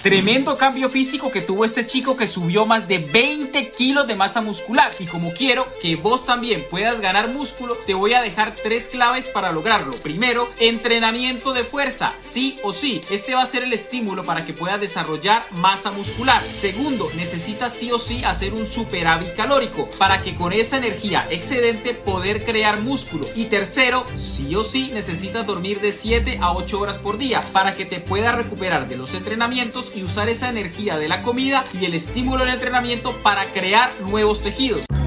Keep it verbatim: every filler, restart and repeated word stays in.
Tremendo cambio físico que tuvo este chico, que subió más de veinte kilos de masa muscular. Y como quiero que vos también puedas ganar músculo, te voy a dejar tres claves para lograrlo. Primero, entrenamiento de fuerza, sí o sí. Este va a ser el estímulo para que puedas desarrollar masa muscular. Segundo, necesitas sí o sí hacer un superávit calórico para que con esa energía excedente poder crear músculo. Y tercero, sí o sí necesitas dormir de siete a ocho horas por día para que te puedas recuperar de los entrenamientos y usar esa energía de la comida y el estímulo del entrenamiento para crear nuevos tejidos.